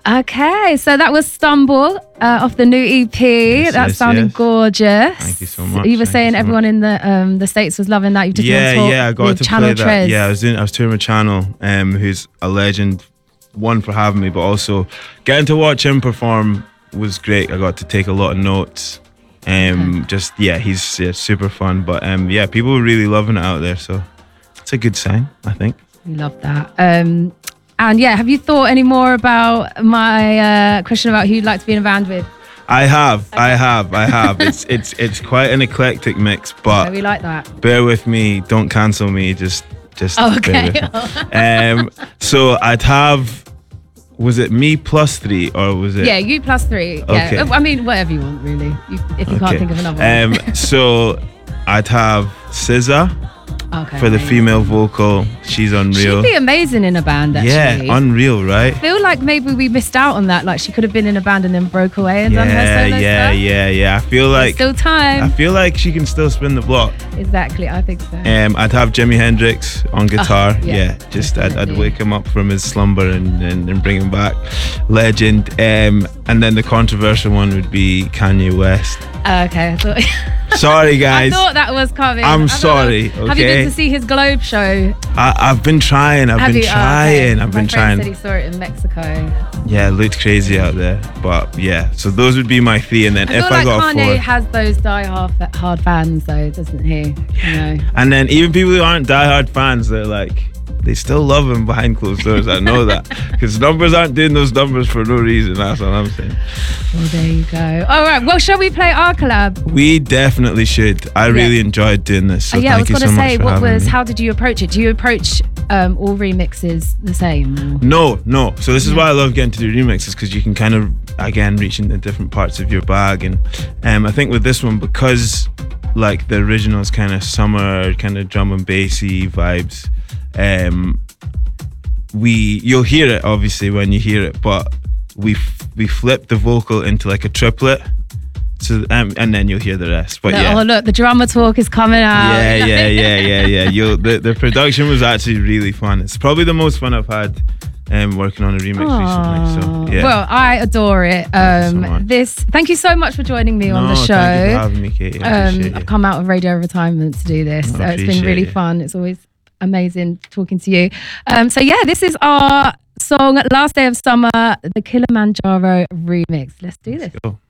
Okay, so that was Stumble off the new EP. That sounded gorgeous. Thank you so much. You were saying everyone in the States was loving that. You just I got to Channel play Trez. that. Yeah, I was touring with Channel, who's a legend. One, for having me, but also getting to watch him perform was great. I got to take a lot of notes. He's super fun. But people were really loving it out there, so it's a good sign, I think. We love that. And have you thought any more about my question about who you'd like to be in a band with? I have. It's quite an eclectic mix, but we like that. Bear with me. Don't cancel me. Just. Okay. So I'd have. Was it me plus 3 or was it? Yeah, you plus 3. Okay. Yeah. I mean, whatever you want, really. If you can't think of another one. So I'd have SZA. For the female vocal. She's unreal. She'd be amazing in a band, actually. Yeah, unreal, right? I feel like maybe we missed out on that. Like, she could have been in a band and then broke away and done her solo stuff. Yeah. I feel like there's still time. I feel like she can still spin the block. Exactly, I think so. I'd have Jimi Hendrix on guitar. I'd wake him up from his slumber and bring him back. Legend. And then the controversial one would be Kanye West. Okay, I thought. Sorry, guys. I thought that was coming. I'm sorry. Okay. Have you been to see his Globe show? I've been trying. I've been trying. My friend said he saw it in Mexico. Yeah, it looked crazy out there. But yeah, so those would be my 3. And then I if I got Kanye 4, Kanye has those die-hard fans, though, doesn't he? Yeah. You know. And then even people who aren't die-hard fans, they're like, they still love him behind closed doors. I know that because numbers aren't doing those numbers for no reason. That's what I'm saying. Well, there you go. All right. Well, shall we play our collab? We definitely should. I really enjoyed doing this. So I was going to say, how did you approach it? Do you approach all remixes the same? No. So this is why I love getting to do remixes, because you can kind of, again, reach into different parts of your bag. And I think with this one, because like the original is kind of summer, kind of drum and bassy vibes, you'll hear it obviously when you hear it, but we flipped the vocal into like a triplet, so and then you'll hear the rest. But oh look, the drummer talk is coming out. Yeah. The production was actually really fun. It's probably the most fun I've had working on a remix recently. So yeah. Well, I adore it. Thank you so much for joining me on the show. Thank you for having me, Katie. I've come out of radio retirement to do this, so it's been really fun. It's always amazing talking to you. This is our song Last Day of Summer, the Kilimanjaro remix. Let's do this. Let's go.